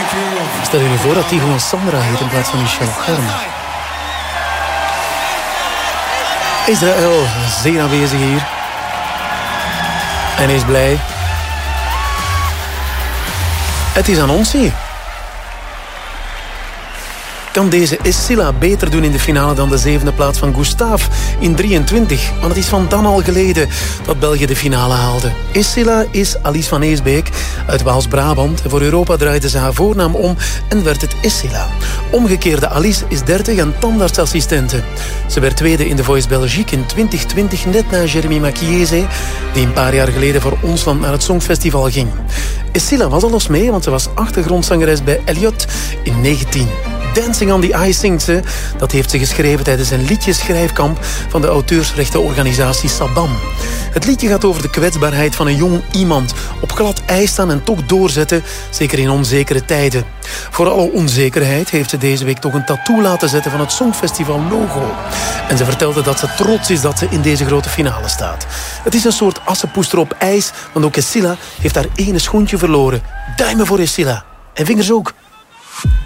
Stel je voor dat die gewoon Sandra heet in plaats van Michelle Germ. Israël, zeer aanwezig hier. En hij is blij. Het is aan ons hier. Kan deze Issila beter doen in de finale dan de 7e plaats van Gustave in 23? Want het is van dan al geleden dat België de finale haalde. Issila is Alice van Eesbeek uit Waals-Brabant. Voor Europa draaide ze haar voornaam om en werd het Issila. Omgekeerde Alice is 30 en tandartsassistente. Ze werd tweede in The Voice Belgique in 2020, net na Jeremy Makiese, die een paar jaar geleden voor ons land naar het Songfestival ging. Issila was al eens mee, want ze was achtergrondzangeres bij Elliot in 19. Dancing on the Ice zingt ze. Dat heeft ze geschreven tijdens een liedjeschrijfkamp van de auteursrechtenorganisatie Sabam. Het liedje gaat over de kwetsbaarheid van een jong iemand. Op glad ijs staan en toch doorzetten, zeker in onzekere tijden. Voor alle onzekerheid heeft ze deze week toch een tattoo laten zetten van het Songfestival logo. En ze vertelde dat ze trots is dat ze in deze grote finale staat. Het is een soort assenpoester op ijs, want ook Issila heeft haar ene schoentje verloren. Duimen voor Issila. En vingers ook.